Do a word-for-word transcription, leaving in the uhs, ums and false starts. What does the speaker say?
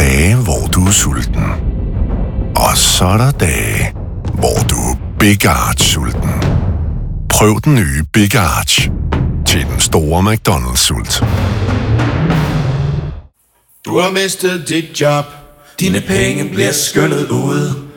dage, hvor du er sulten. Og så er der dage, hvor du er Big Arch sulten. Prøv den nye Big Arch til den store McDonald's-sult. Du har mistet dit job. Dine penge bliver skyllet ud.